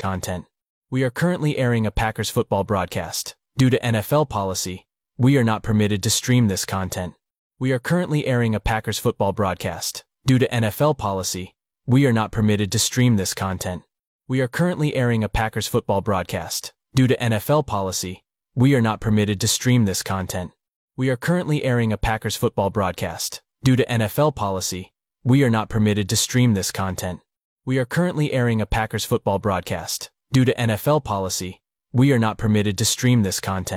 content. We are currently airing a Packers football broadcast. Due to NFL policy, we are not permitted to stream this content. We are currently airing a Packers football broadcast. Due to NFL policy, we are not permitted to stream this content. We are currently airing a Packers football broadcast. Due to NFL policy, we are not permitted to stream this content. We are currently airing a Packers football broadcast. Due to NFL policy, we are not permitted to stream this content. We are currently airing a Packers football broadcast. Due to NFL policy, we are not permitted to stream this content.